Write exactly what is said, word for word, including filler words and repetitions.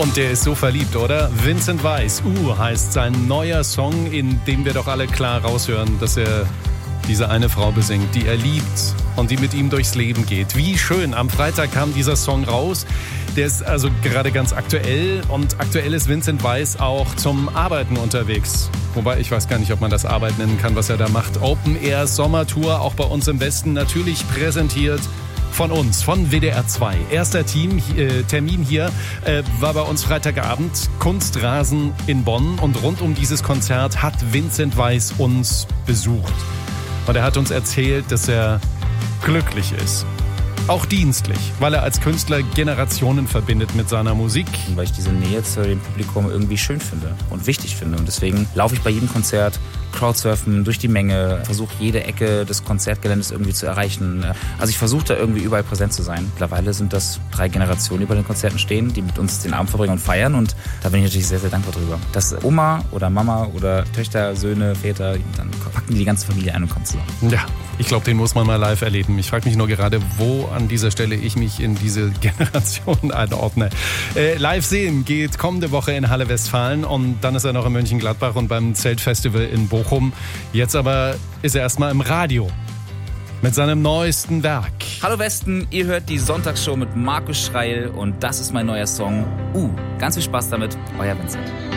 Und der ist so verliebt, oder? Vincent Weiss, Uh heißt sein neuer Song, in dem wir doch alle klar raushören, dass er diese eine Frau besingt, die er liebt und die mit ihm durchs Leben geht. Wie schön, am Freitag kam dieser Song raus. Der ist also gerade ganz aktuell und aktuell ist Vincent Weiss auch zum Arbeiten unterwegs. Wobei ich weiß gar nicht, ob man das Arbeit nennen kann, was er da macht. Open Air Sommertour, auch bei uns im Westen, natürlich präsentiert von uns, von W D R zwei. Erster Team, äh, Termin hier äh, war bei uns Freitagabend, Kunstrasen in Bonn. Und rund um dieses Konzert hat Vincent Weiss uns besucht. Und er hat uns erzählt, dass er glücklich ist. Auch dienstlich, weil er als Künstler Generationen verbindet mit seiner Musik. Weil ich diese Nähe zu dem Publikum irgendwie schön finde und wichtig finde. Und deswegen laufe ich bei jedem Konzert Crowdsurfen durch die Menge, versuche jede Ecke des Konzertgeländes irgendwie zu erreichen. Also ich versuche da irgendwie überall präsent zu sein. Mittlerweile sind das drei Generationen, die bei den Konzerten stehen, die mit uns den Abend verbringen und feiern. Und da bin ich natürlich sehr, sehr dankbar drüber. Dass Oma oder Mama oder Töchter, Söhne, Väter, dann packen die die ganze Familie ein und kommen zusammen. Ja, ich glaube, den muss man mal live erleben. Ich frage mich nur gerade, wo an dieser Stelle ich mich in diese Generation einordne. Äh, live sehen geht kommende Woche in Halle Westfalen und dann ist er noch in Mönchengladbach und beim Zeltfestival in Bochum. Jetzt aber ist er erstmal im Radio mit seinem neuesten Werk. Hallo Westen, ihr hört die Sonntagsshow mit Markus Schreil und das ist mein neuer Song Uh. Ganz viel Spaß damit, euer Vincent.